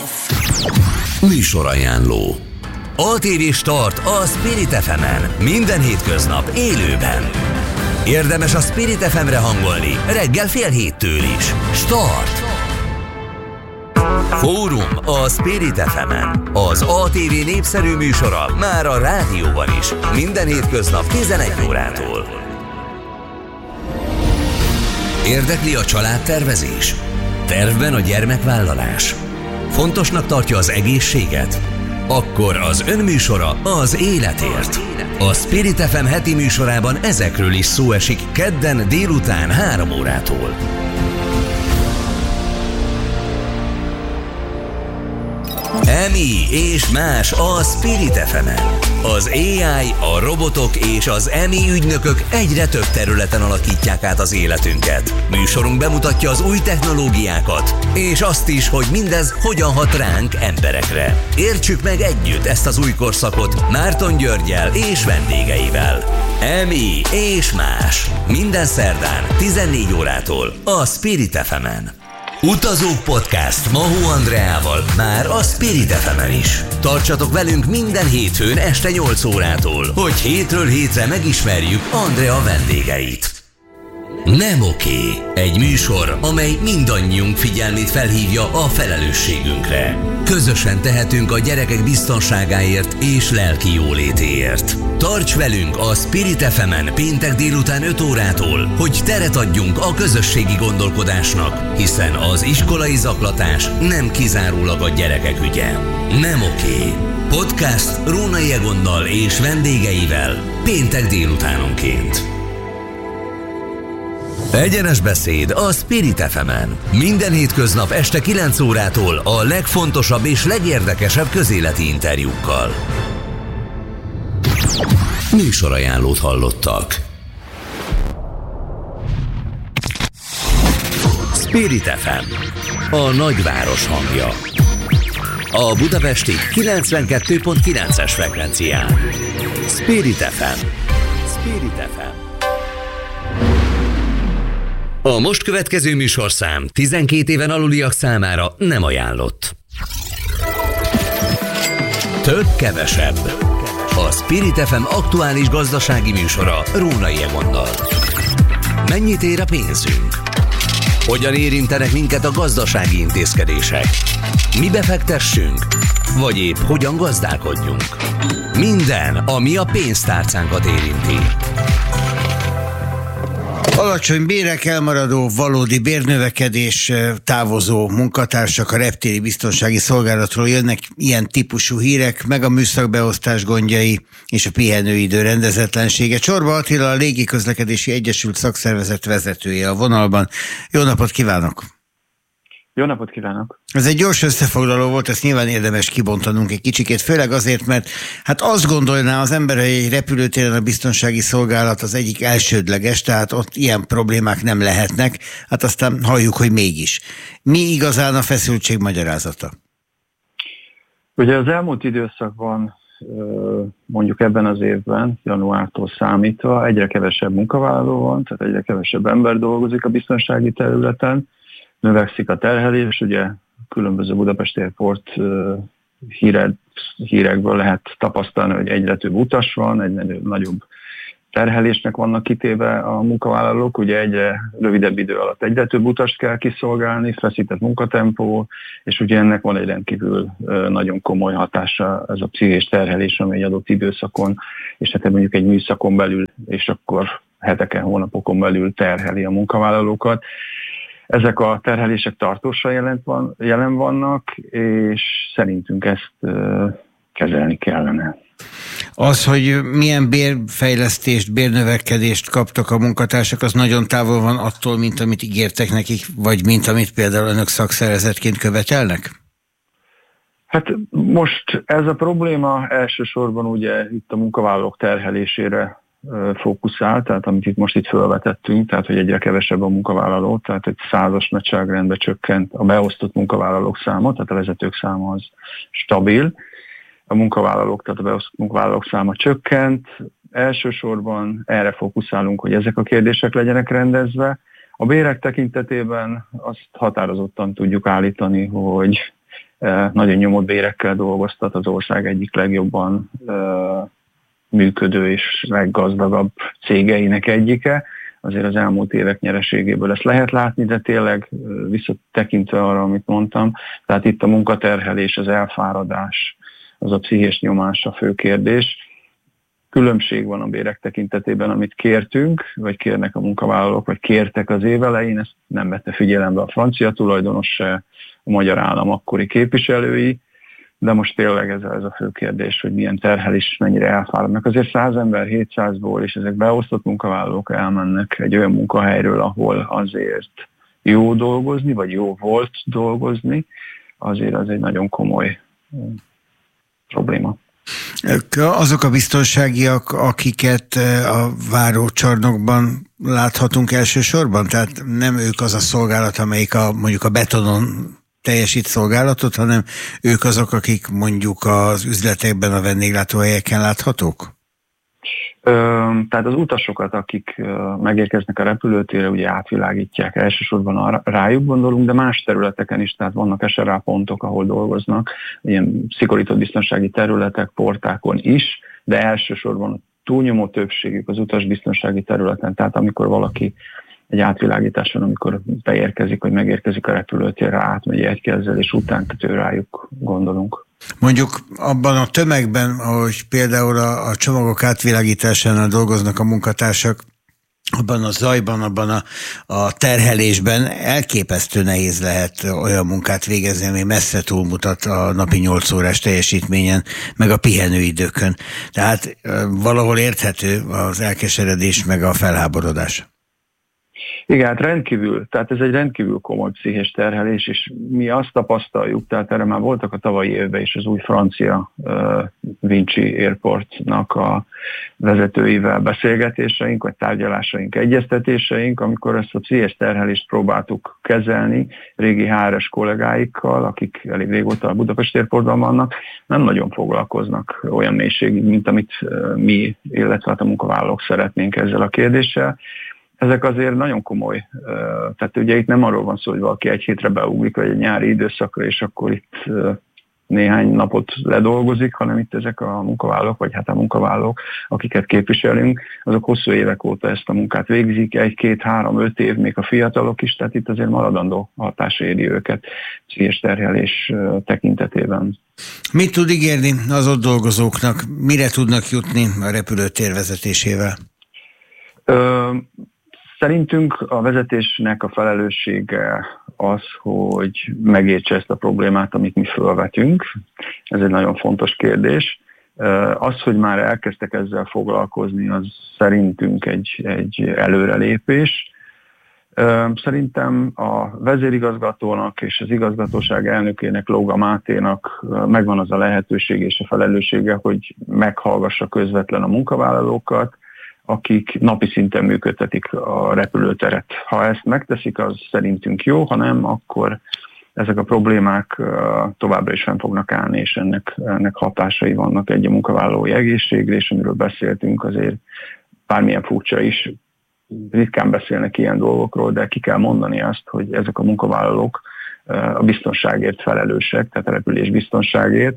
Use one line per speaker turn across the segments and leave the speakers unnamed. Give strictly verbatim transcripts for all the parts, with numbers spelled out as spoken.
Műsorajánló. á té vé Start a Spirit ef emen. Minden hétköznap élőben. Érdemes a Spirit ef emre hangolni, reggel fél héttől is. Start! Fórum a Spirit ef emen. Az á té vé népszerű műsora már a rádióban is. Minden hétköznap tizenegy órától. Érdekli a családtervezés? Tervben a gyermekvállalás? Fontosnak tartja az egészséget? Akkor az önműsora az életért. A Spirit ef em heti műsorában ezekről is szó esik kedden délután három órától. Emi és más a Spirit ef emen. Az á i, a robotok és az Emi ügynökök egyre több területen alakítják át az életünket. Műsorunk bemutatja az új technológiákat, és azt is, hogy mindez hogyan hat ránk emberekre. Értsük meg együtt ezt az új korszakot Márton Györggyel és vendégeivel. Emi és más. Minden szerdán tizennégy órától a Spirit ef emen. Utazók Podcast Mahó Andreával már a Spirit ef emen is. Tartsatok velünk minden hétfőn este nyolc órától, hogy hétről hétre megismerjük Andrea vendégeit. Nem oké. Egy műsor, amely mindannyiunk figyelmét felhívja a felelősségünkre. Közösen tehetünk a gyerekek biztonságáért és lelki jólétéért. Tarts velünk a Spirit ef emen péntek délután öt órától, hogy teret adjunk a közösségi gondolkodásnak, hiszen az iskolai zaklatás nem kizárólag a gyerekek ügye. Nem oké. Podcast Rónai Egonnal és vendégeivel péntek délutánonként. Egyenes beszéd a Spirit ef emen. Minden hétköznap este kilenc órától a legfontosabb és legérdekesebb közéleti interjúkkal. Műsorajánlót hallottak. Spirit ef em. A nagyváros hangja. A budapesti kilencvenkettő pont kilences frekvencián. Spirit ef em. Spirit ef em. A most következő műsorszám tizenkét éven aluliak számára nem ajánlott. Több-kevesebb. A Spirit ef em aktuális gazdasági műsora Rónai Egonnal. Mennyit ér a pénzünk? Hogyan érintenek minket a gazdasági intézkedések? Mi befektessünk? Vagy épp hogyan gazdálkodjunk? Minden, ami a pénztárcánkat érinti.
Alacsony bérek, elmaradó valódi bérnövekedés, távozó munkatársak, a reptéri biztonsági szolgálatról jönnek ilyen típusú hírek, meg a műszakbeosztás gondjai és a pihenőidő rendezetlensége. Csorba Attila, a Légiközlekedési Egyesült Szakszervezet vezetője a vonalban. Jó napot kívánok!
Jó napot kívánok!
Ez egy gyors összefoglaló volt, ezt nyilván érdemes kibontanunk egy kicsikét, főleg azért, mert hát azt gondolná az ember, hogy egy repülőtéren a biztonsági szolgálat az egyik elsődleges, tehát ott ilyen problémák nem lehetnek, hát aztán halljuk, hogy mégis. Mi igazán a feszültség magyarázata?
Ugye az elmúlt időszakban, mondjuk ebben az évben, januártól számítva egyre kevesebb munkavállaló van, tehát egyre kevesebb ember dolgozik a biztonsági területen, növekszik a terhelés, ugye különböző Budapest Airport hírek, hírekből lehet tapasztalni, hogy egyre több utas van, egyre nagyobb terhelésnek vannak kitéve a munkavállalók, ugye egyre rövidebb idő alatt egyre több utast kell kiszolgálni, feszített munkatempó, és ugye ennek van egy rendkívül nagyon komoly hatása, ez a pszichés terhelés, ami egy adott időszakon, és hát mondjuk egy műszakon belül, és akkor heteken, hónapokon belül terheli a munkavállalókat. Ezek a terhelések tartósan jelen, van, jelen vannak, és szerintünk ezt uh, kezelni kellene.
Az, hogy milyen bérfejlesztést, bérnövekedést kaptak a munkatársak, az nagyon távol van attól, mint amit ígértek nekik, vagy mint amit például önök szakszervezetként követelnek?
Hát most ez a probléma elsősorban ugye itt a munkavállalók terhelésére fókuszál, tehát amit itt most itt felvetettünk, tehát hogy egyre kevesebb a munkavállaló, tehát egy százas nagyságrendbe csökkent a beosztott munkavállalók száma, tehát a vezetők száma az stabil, a munkavállalók, tehát a beosztott munkavállalók száma csökkent, elsősorban erre fókuszálunk, hogy ezek a kérdések legyenek rendezve. A bérek tekintetében azt határozottan tudjuk állítani, hogy nagyon nyomott bérekkel dolgoztat, az ország egyik legjobban működő és leggazdagabb cégeinek egyike. Azért az elmúlt évek nyereségéből ezt lehet látni, de tényleg visszatekintve arra, amit mondtam, tehát itt a munkaterhelés, az elfáradás, az a pszichés nyomás a fő kérdés. Különbség van a bérek tekintetében, amit kértünk, vagy kérnek a munkavállalók, vagy kértek az év elején, ezt nem vette figyelembe a francia tulajdonos se, a magyar állam akkori képviselői, de most tényleg ez, ez a fő kérdés, hogy milyen terhelés, mennyire elfáradnak. Azért száz ember hétszázból, és ezek beosztott munkavállalók elmennek egy olyan munkahelyről, ahol azért jó dolgozni, vagy jó volt dolgozni, azért az egy nagyon komoly probléma.
Azok a biztonságiak, akiket a várócsarnokban láthatunk elsősorban, tehát nem ők az a szolgálat, amelyik a, mondjuk a betonon teljesít szolgálatot, hanem ők azok, akik mondjuk az üzletekben, a vendéglátóhelyeken láthatók?
Ö, tehát az utasokat, akik megérkeznek a repülőtérre, ugye átvilágítják, elsősorban a, rájuk gondolunk, de más területeken is, tehát vannak es er á pontok, ahol dolgoznak, ilyen szigorított biztonsági területek, portákon is, de elsősorban a túlnyomó többségük az utasbiztonsági területen, tehát amikor valaki egy átvilágításon, amikor beérkezik, vagy megérkezik a repülőtérre, átmegy egy kezzel, és után tehát rájuk gondolunk.
Mondjuk abban a tömegben, ahogy például a, a csomagok átvilágításánál dolgoznak a munkatársak, abban a zajban, abban a, a terhelésben elképesztő nehéz lehet olyan munkát végezni, ami messze túlmutat a napi nyolc órás teljesítményen, meg a pihenőidőkön. Tehát valahol érthető az elkeseredés, meg a felháborodás.
Igen, hát rendkívül, tehát ez egy rendkívül komoly pszichés terhelés, és mi azt tapasztaljuk, tehát erre már voltak a tavalyi évben is az új francia uh, Vinci Airportnak a vezetőivel beszélgetéseink, vagy tárgyalásaink, egyeztetéseink, amikor ezt a pszichés terhelést próbáltuk kezelni régi há er es kollégáikkal, akik elég régóta a Budapest Airportban vannak, nem nagyon foglalkoznak olyan mélységig, mint amit uh, mi, illetve hát a munkavállalók szeretnénk ezzel a kérdéssel. Ezek azért nagyon komoly, tehát ugye itt nem arról van szó, hogy valaki egy hétre beugrik, vagy egy nyári időszakra, és akkor itt néhány napot ledolgozik, hanem itt ezek a munkavállalók, vagy hát a munkavállalók, akiket képviselünk, azok hosszú évek óta ezt a munkát végzik, egy, két, három, öt év, még a fiatalok is, tehát itt azért maradandó hatás éri őket pszichés terhelés tekintetében.
Mit tud ígérni az ott dolgozóknak? Mire tudnak jutni a repülőtér vezetésével?
Ö, Szerintünk a vezetésnek a felelőssége az, hogy megértse ezt a problémát, amit mi felvetünk. Ez egy nagyon fontos kérdés. Az, hogy már elkezdtek ezzel foglalkozni, az szerintünk egy, egy előrelépés. Szerintem a vezérigazgatónak és az igazgatóság elnökének, Lóga Máténak megvan az a lehetőség és a felelőssége, hogy meghallgassa közvetlen a munkavállalókat, akik napi szinten működtetik a repülőteret. Ha ezt megteszik, az szerintünk jó, ha nem, akkor ezek a problémák továbbra is fenn fognak állni, és ennek, ennek hatásai vannak egy a munkavállalói egészségre, és amiről beszéltünk, azért bármilyen furcsa is, ritkán beszélnek ilyen dolgokról, de ki kell mondani azt, hogy ezek a munkavállalók a biztonságért felelősek, tehát a repülés biztonságért,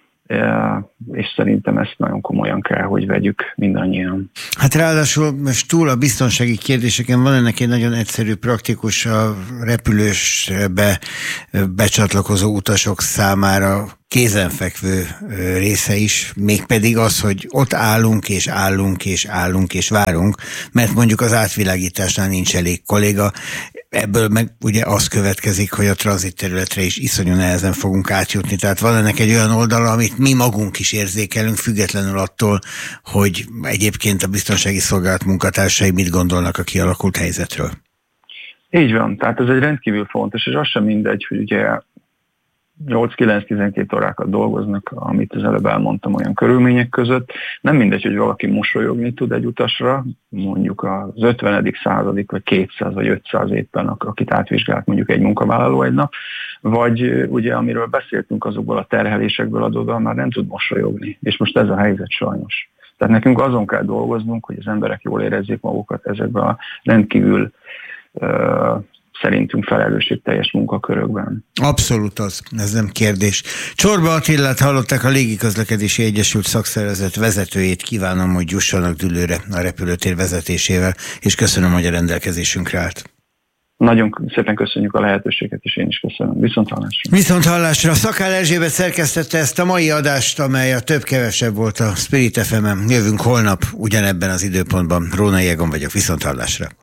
és szerintem ezt nagyon komolyan kell, hogy vegyük mindannyian.
Hát ráadásul most túl a biztonsági kérdéseken van ennek egy nagyon egyszerű, praktikus, a repülősbe becsatlakozó utasok számára kézenfekvő része is, mégpedig az, hogy ott állunk és állunk és állunk és várunk, mert mondjuk az átvilágításnál nincs elég kolléga. Ebből meg ugye az következik, hogy a tranzit területre is iszonyú nehezen fogunk átjutni. Tehát van ennek egy olyan oldala, amit mi magunk is érzékelünk, függetlenül attól, hogy egyébként a biztonsági szolgálat munkatársai mit gondolnak a kialakult helyzetről.
Így van, tehát ez egy rendkívül fontos, és az sem mindegy, hogy ugye nyolc-kilenc-tizenkét órákat dolgoznak, amit az előbb elmondtam, olyan körülmények között. Nem mindegy, hogy valaki mosolyogni tud egy utasra, mondjuk az ötvenedik századik, vagy kétszáz, vagy ötszáz éppen, akit átvizsgált mondjuk egy munkavállaló egy nap, vagy ugye, amiről beszéltünk, azokból a terhelésekből adódóan már nem tud mosolyogni. És most ez a helyzet sajnos. Tehát nekünk azon kell dolgoznunk, hogy az emberek jól érezzék magukat ezekben a rendkívül uh, szerintünk felelősségteljes munkakörökben.
Abszolút az, ez nem kérdés. Csorba Attilát hallották, a Légiközlekedési Egyesült Szakszervezet vezetőjét. Kívánom, hogy jussanak dűlőre a repülőtér vezetésével, és köszönöm, hogy a rendelkezésünkre állt.
Nagyon szépen köszönjük a lehetőséget, és én is köszönöm. Viszont hallásra.
Viszont hallásra. Szakál Erzsébet szerkesztette ezt a mai adást, amely a több-kevesebb volt a Spirit ef emen. Jövünk holnap ugyanebben az időpontban. Rónai Egon vagyok. Viszont hallásra.